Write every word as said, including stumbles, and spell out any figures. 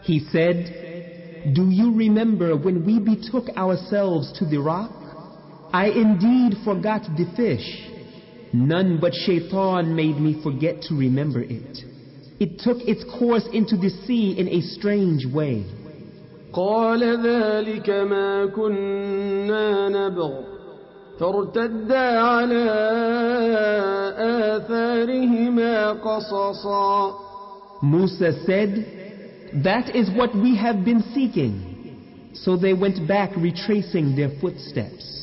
He said, "Do you remember when we betook ourselves to the rock? I indeed forgot the fish. None but Shaitan made me forget to remember it. It took its course into the sea in a strange way." قال ذلك ما كنا نبغ فارتدا على آثارهما قصصا. Musa said, "That is what we have been seeking." So they went back retracing their footsteps.